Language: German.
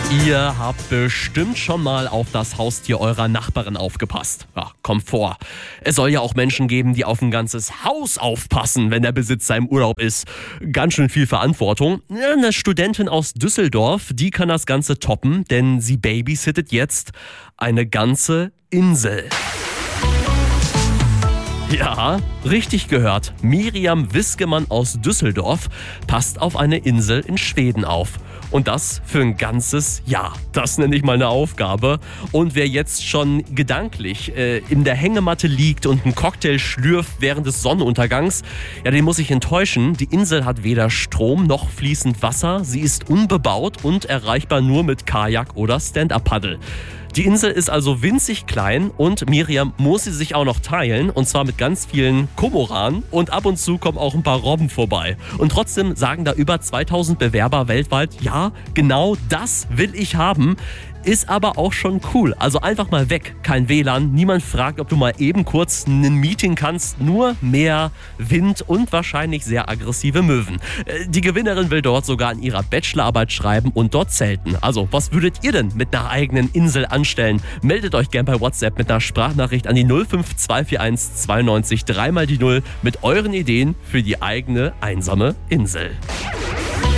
Ihr habt bestimmt schon mal auf das Haustier eurer Nachbarin aufgepasst. Ja, kommt vor. Es soll ja auch Menschen geben, die auf ein ganzes Haus aufpassen, wenn der Besitzer im Urlaub ist. Ganz schön viel Verantwortung. Ja, eine Studentin aus Düsseldorf, die kann das Ganze toppen, denn sie babysittet jetzt eine ganze Insel. Ja, richtig gehört. Miriam Wiskemann aus Düsseldorf passt auf eine Insel in Schweden auf. Und das für ein ganzes Jahr. Das nenne ich mal eine Aufgabe. Und wer jetzt schon gedanklich in der Hängematte liegt und einen Cocktail schlürft während des Sonnenuntergangs, ja, den muss ich enttäuschen. Die Insel hat weder Strom noch fließend Wasser. Sie ist unbebaut und erreichbar nur mit Kajak oder Stand-Up-Paddle. Die Insel ist also winzig klein und Miriam muss sie sich auch noch teilen, und zwar mit ganz vielen Kormoranen, und ab und zu kommen auch ein paar Robben vorbei. Und trotzdem sagen da über 2000 Bewerber weltweit, ja, genau das will ich haben. Ist aber auch schon cool. Also einfach mal weg, kein WLAN, niemand fragt, ob du mal eben kurz ein Meeting kannst, nur Meer, Wind und wahrscheinlich sehr aggressive Möwen. Die Gewinnerin will dort sogar an ihrer Bachelorarbeit schreiben und dort zelten. Also, was würdet ihr denn mit einer eigenen Insel anstellen? Meldet euch gern bei WhatsApp mit einer Sprachnachricht an die 05241 92 3 mal die 0 mit euren Ideen für die eigene einsame Insel.